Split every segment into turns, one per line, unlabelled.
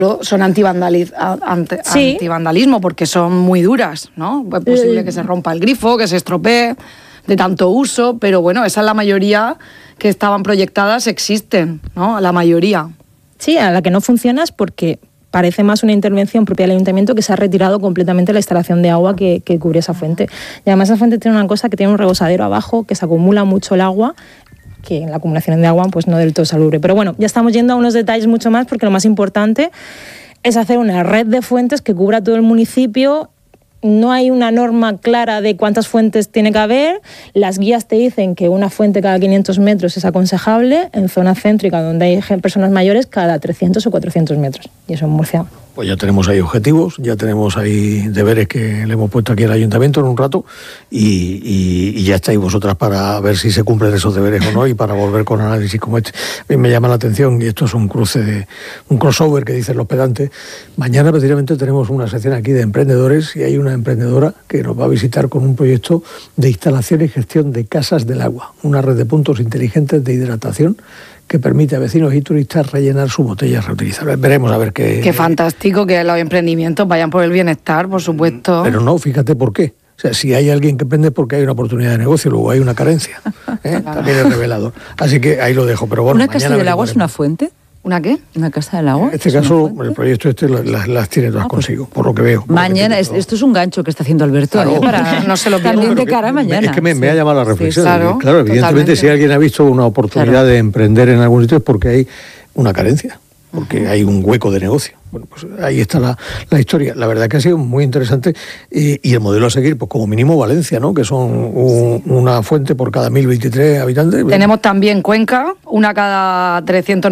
son antivandalismo porque son muy duras, ¿no? Es posible que se rompa el grifo, que se estropee de tanto uso, pero bueno, esa es la mayoría que estaban proyectadas, existen, ¿no? La mayoría.
Sí, a la que no funciona es porque parece más una intervención propia del ayuntamiento, que se ha retirado completamente la instalación de agua que cubre esa fuente. Y además esa fuente tiene una cosa, que tiene un rebosadero abajo, que se acumula mucho el agua, que en la acumulación de agua pues no del todo salubre. Pero bueno, ya estamos yendo a unos detalles mucho más, porque lo más importante es hacer una red de fuentes que cubra todo el municipio. No hay una norma clara de cuántas fuentes tiene que haber. Las guías te dicen que una fuente cada 500 metros es aconsejable, en zona céntrica donde hay personas mayores cada 300 o 400 metros. Y eso en Murcia.
Pues ya tenemos ahí objetivos, ya tenemos ahí deberes que le hemos puesto aquí al ayuntamiento en un rato y ya estáis vosotras para ver si se cumplen esos deberes o no y para volver con análisis como este. A mí me llama la atención, y esto es un crossover que dicen los pedantes. Mañana precisamente tenemos una sección aquí de emprendedores y hay una emprendedora que nos va a visitar con un proyecto de instalación y gestión de casas del agua, una red de puntos inteligentes de hidratación que permite a vecinos y turistas rellenar sus botellas reutilizables. Veremos a ver qué...
Qué fantástico que los emprendimientos vayan por el bienestar, por supuesto.
Pero no, fíjate por qué. O sea, si hay alguien que emprende es porque hay una oportunidad de negocio, luego hay una carencia. Claro. También es revelador. Así que ahí lo dejo. Pero bueno,
¿una casa del agua es una fuente?
¿Una qué?
¿Una casa del agua?
En este caso, el proyecto las tiene todas consigo, por lo que veo.
Mañana, esto es un gancho que está haciendo Alberto,
claro,
para
no se lo
también de cara a mañana.
Es que me ha llamado la reflexión.
Sí,
claro, evidentemente,
totalmente.
Si alguien ha visto una oportunidad de emprender en algún sitio es porque hay una carencia, porque hay un hueco de negocio. Bueno, pues ahí está la historia. La verdad que ha sido muy interesante y el modelo a seguir, pues como mínimo Valencia, ¿no? Que son una fuente por cada 1.023 habitantes.
Tenemos también Cuenca, una cada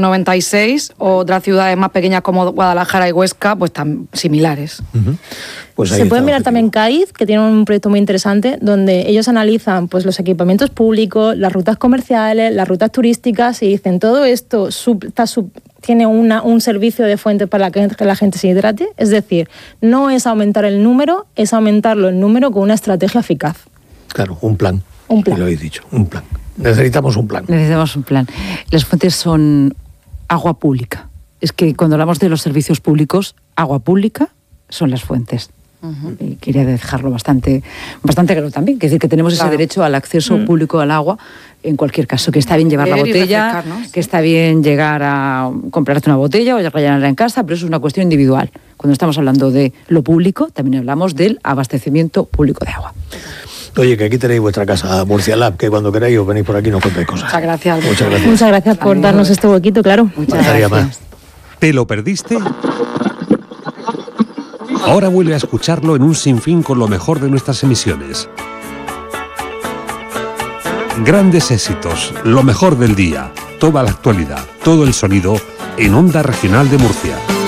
396, otras ciudades más pequeñas como Guadalajara y Huesca, pues tan similares.
Pues
se puede mirar también Cádiz, que tiene un proyecto muy interesante, donde ellos analizan pues los equipamientos públicos, las rutas comerciales, las rutas turísticas, y dicen todo esto tiene un servicio de fuente para que la gente se hidrate. Es decir, no es aumentar el número, es aumentarlo el número con una estrategia eficaz.
Claro, un plan.
Un plan.
Y lo habéis dicho, un plan. Necesitamos un plan.
Necesitamos un plan. Las fuentes son agua pública. Es que cuando hablamos de los servicios públicos, agua pública son las fuentes. Y quería dejarlo bastante claro también, que es decir, que tenemos ese derecho al acceso público al agua en cualquier caso, que está bien llevar la botella, que está bien llegar a comprarte una botella o rellenarla en casa, pero eso es una cuestión individual. Cuando estamos hablando de lo público, también hablamos del abastecimiento público de agua.
Oye, que aquí tenéis vuestra casa, Murcia Lab, que cuando queráis os venís por aquí y nos contáis cosas.
Muchas gracias.
Muchas gracias por darnos este huequito, claro.
Muchas gracias.
¿Te lo perdiste? Ahora vuelve a escucharlo en un sinfín con lo mejor de nuestras emisiones. Grandes éxitos, lo mejor del día, toda la actualidad, todo el sonido en Onda Regional de Murcia.